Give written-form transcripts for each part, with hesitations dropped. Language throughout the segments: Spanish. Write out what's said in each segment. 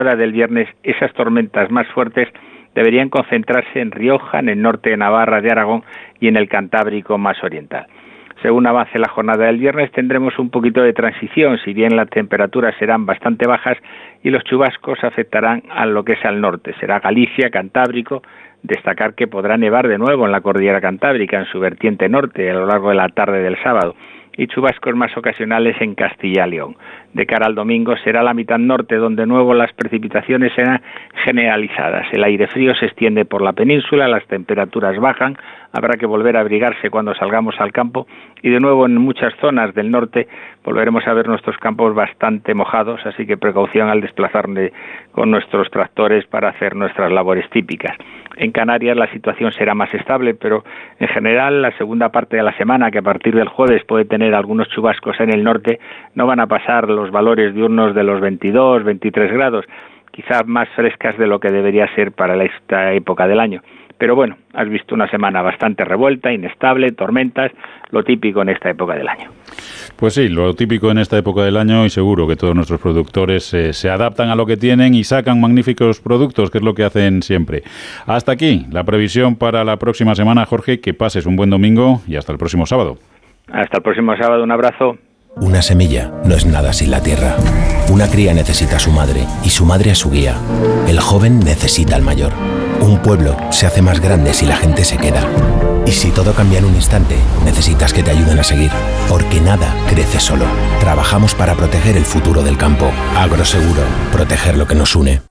hora del viernes, esas tormentas más fuertes deberían concentrarse en Rioja, en el norte de Navarra, de Aragón y en el Cantábrico más oriental. Según avance la jornada del viernes, tendremos un poquito de transición, si bien las temperaturas serán bastante bajas y los chubascos afectarán a lo que es al norte. Será Galicia, Cantábrico. Destacar que podrá nevar de nuevo en la cordillera Cantábrica, en su vertiente norte, a lo largo de la tarde del sábado, y chubascos más ocasionales en Castilla y León. De cara al domingo será la mitad norte, donde de nuevo las precipitaciones serán generalizadas. El aire frío se extiende por la península, las temperaturas bajan, habrá que volver a abrigarse cuando salgamos al campo y de nuevo en muchas zonas del norte volveremos a ver nuestros campos bastante mojados, así que precaución al desplazarnos con nuestros tractores para hacer nuestras labores típicas. En Canarias la situación será más estable, pero en general la segunda parte de la semana, que a partir del jueves puede tener algunos chubascos en el norte, no van a pasar los valores diurnos de los 22, 23 grados, quizás más frescas de lo que debería ser para esta época del año. Pero bueno, has visto una semana bastante revuelta, inestable, tormentas, lo típico en esta época del año. Pues sí, lo típico en esta época del año, y seguro que todos nuestros productores se adaptan a lo que tienen y sacan magníficos productos, que es lo que hacen siempre. Hasta aquí la previsión para la próxima semana, Jorge. Que pases un buen domingo y hasta el próximo sábado. Hasta el próximo sábado, un abrazo. Una semilla no es nada sin la tierra. Una cría necesita a su madre y su madre a su guía. El joven necesita al mayor. Un pueblo se hace más grande si la gente se queda. Y si todo cambia en un instante, necesitas que te ayuden a seguir. Porque nada crece solo. Trabajamos para proteger el futuro del campo. Agroseguro, proteger lo que nos une.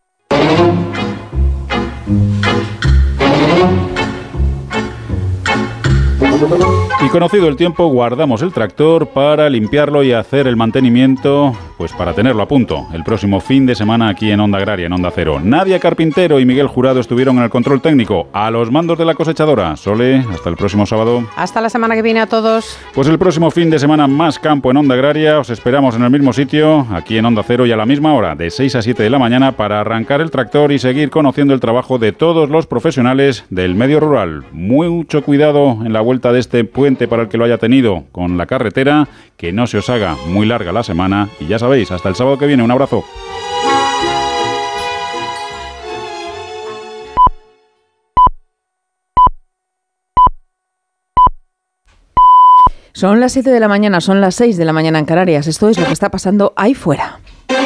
Y conocido el tiempo, guardamos el tractor para limpiarlo y hacer el mantenimiento, pues para tenerlo a punto. El próximo fin de semana aquí en Onda Agraria, en Onda Cero. Nadia Carpintero y Miguel Jurado estuvieron en el control técnico, a los mandos de la cosechadora. Sole, hasta el próximo sábado. Hasta la semana que viene a todos. Pues el próximo fin de semana más campo en Onda Agraria. Os esperamos en el mismo sitio, aquí en Onda Cero, y a la misma hora, de 6 a 7 de la mañana, para arrancar el tractor y seguir conociendo el trabajo de todos los profesionales del medio rural. Mucho cuidado en la vuelta de este puente para el que lo haya tenido con la carretera, que no se os haga muy larga la semana, y ya sabéis, hasta el sábado que viene. Un abrazo. Son las 7 de la mañana, son las 6 de la mañana en Canarias. Esto es lo que está pasando ahí fuera.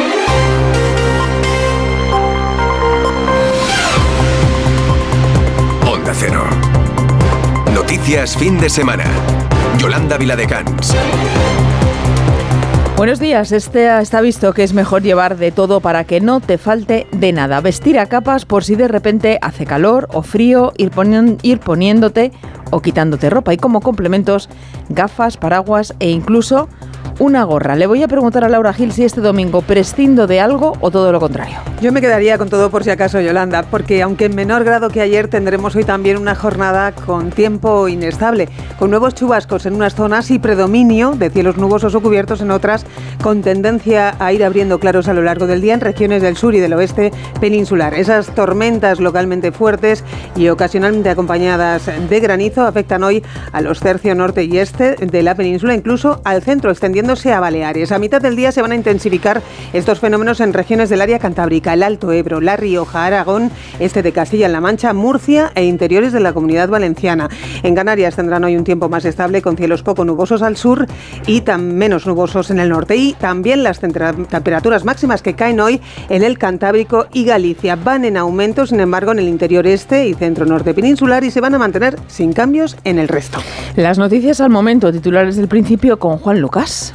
Onda Cero. Noticias fin de semana. Yolanda Viladecans. Buenos días. Está visto que es mejor llevar de todo para que no te falte de nada. Vestir a capas por si de repente hace calor o frío, ir poniéndote o quitándote ropa. Y como complementos, gafas, paraguas e incluso una gorra. Le voy a preguntar a Laura Gil si este domingo prescindo de algo o todo lo contrario. Yo me quedaría con todo por si acaso, Yolanda, porque aunque en menor grado que ayer, tendremos hoy también una jornada con tiempo inestable, con nuevos chubascos en unas zonas y predominio de cielos nubosos o cubiertos en otras, con tendencia a ir abriendo claros a lo largo del día en regiones del sur y del oeste peninsular. Esas tormentas localmente fuertes y ocasionalmente acompañadas de granizo afectan hoy a los tercios norte y este de la península, incluso al centro, extendiéndose a Baleares. A mitad del día se van a intensificar estos fenómenos en regiones del área cantábrica, el Alto Ebro, La Rioja, Aragón, este de Castilla-La Mancha, Murcia e interiores de la Comunidad Valenciana. En Canarias tendrán hoy un tiempo más estable, con cielos poco nubosos al sur y menos nubosos en el norte. Y también las temperaturas máximas que caen hoy en el Cantábrico y Galicia van en aumento, sin embargo, en el interior este y centro norte peninsular, y se van a mantener sin cambios en el resto. Las noticias al momento, titulares del principio con Juan Lucas.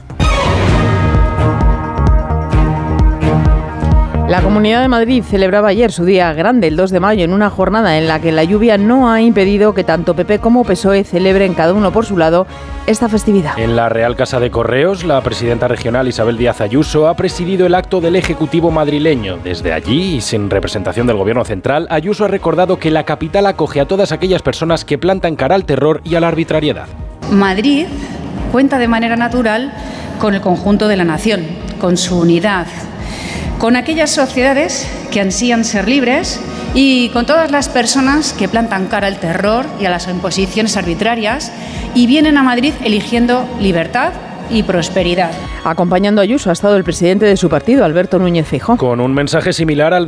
La Comunidad de Madrid celebraba ayer su día grande, el 2 de mayo, en una jornada en la que la lluvia no ha impedido que tanto PP como PSOE celebren cada uno por su lado esta festividad. En la Real Casa de Correos, la presidenta regional Isabel Díaz Ayuso ha presidido el acto del Ejecutivo madrileño. Desde allí, y sin representación del Gobierno central, Ayuso ha recordado que la capital acoge a todas aquellas personas que plantan cara al terror y a la arbitrariedad. Madrid cuenta de manera natural con el conjunto de la nación, con su unidad, con aquellas sociedades que ansían ser libres y con todas las personas que plantan cara al terror y a las imposiciones arbitrarias y vienen a Madrid eligiendo libertad, y prosperidad. Acompañando a Ayuso ha estado el presidente de su partido, Alberto Núñez Feijóo. Con un mensaje similar al